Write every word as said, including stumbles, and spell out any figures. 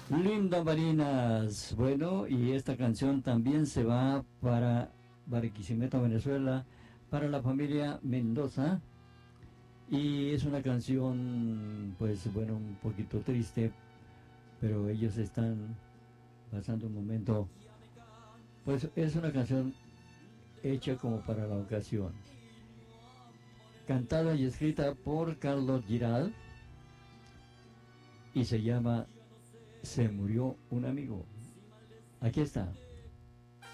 Linda Marinas. Bueno, y esta canción también se va para Barquisimeto, Venezuela, para la familia Mendoza. Y es una canción, pues bueno, un poquito triste, pero ellos están pasando un momento. Pues es una canción hecha como para la ocasión. Cantada y escrita por Carlos Giral y se llama Se murió un amigo. Aquí está.